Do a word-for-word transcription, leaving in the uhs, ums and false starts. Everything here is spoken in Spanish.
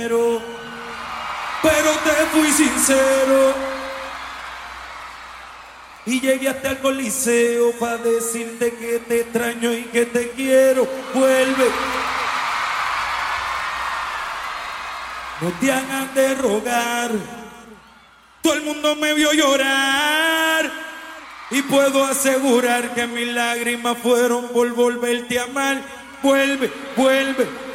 Pero te fui sincero y llegué hasta el coliseo para decirte que te extraño y que te quiero. Vuelve, no te hagas de rogar. Todo el mundo me vio llorar y puedo asegurar que mis lágrimas fueron por volverte a amar. Vuelve, vuelve.